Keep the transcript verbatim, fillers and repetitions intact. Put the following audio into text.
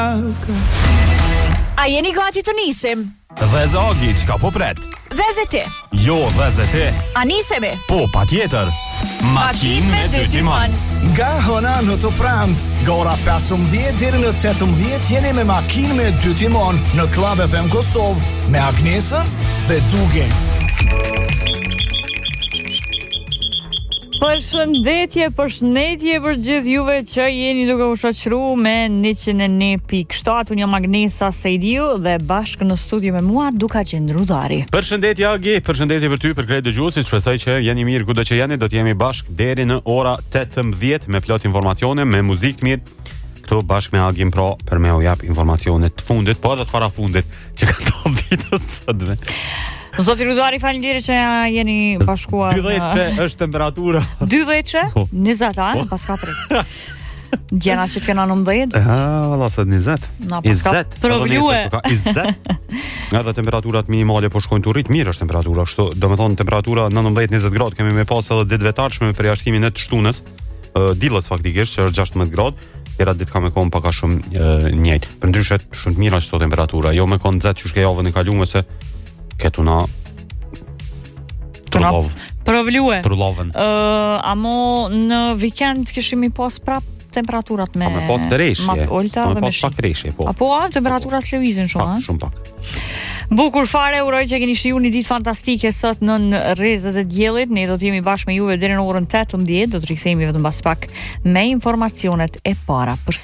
A jeni gati të nisim? Dhe Zogi, çka po pret? Dhe ti? Jo, dhe ti. A nisemi? Po, patjetër. Makinë me dy timon. Nga hëna në të premtë, nga ora pesëmbëdhjetë deri në tetëmbëdhjetë jeni me Makinë me dy timon në Club F M Kosovë me Agnesën dhe Dugin. Përshëndetje, përshëndetje për gjithë juve që jeni duke u shoqëruar me njëqind e një pikë shtat. Unë jam Agnesa Sejdiu dhe bashkë në studio me mua Duka Qendrudari. Përshëndetje Agi, përshëndetje për ty, për krejt dëgjuesit. Shpresoj që jeni mirë kudo që jeni. Do të jemi bashkë deri në ora tetëmbëdhjetë me plot informacione, me muzikë të mirë. Këtu bashkë me Agin Pro për me u jap informacionet të fundit, po edhe të parafundit që ka të ditës sotme. Zoti Rudari, faleminderit që jeni bashkuar. dydhjetë është temperatura. dydhjetë? njëzet, a? Pas katërt. Djena që të kena nëntëdhjetë? Ah, valla sot njëzet. Na pas ka provlue. njëzet. Edhe temperaturat minimale po shkojnë të rrit mirë është temperatura, kështu, domethënë temperatura nëntëmbëdhjetë njëzet gradë kemi me pas edhe ditë vetarshme me përjashtimin e të shtunës, diellës faktikisht që është gjashtëmbëdhjetë gradë. Tjera ditë ka me konë paka shumë njëjtë. Përndryshe shumë të mira çdo temperatura, jo me konë nxehtë që shke javën e kaluar se ketuna Trullov. Provlue. Trullovën. Uh, amo në vikend kishim i pas prap temperaturat me... Pa me pas të reshje. Mat olta Pa dhe me me pas shi. pak reshje, po. Apo a, temperaturat s'lëvizin shumë, Pak, a? shumë pak. Bukur fare, uroj që keni shiju një ditë fantastike sot në rrezet e diellit. Ne do të jemi bashkë me juve deri në orën tetëmbëdhjetë, do të rikthehemi vetëm pas pak me informacionet e para për